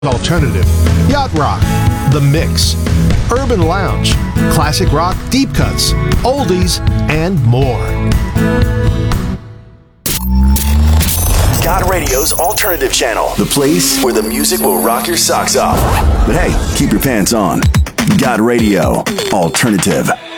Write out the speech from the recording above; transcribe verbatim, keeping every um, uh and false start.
Alternative, yacht rock, the mix, urban lounge, classic rock, deep cuts, oldies, and more. God Radio's Alternative Channel, the place where the music will rock your socks off. But hey, keep your pants on. God Radio Alternative.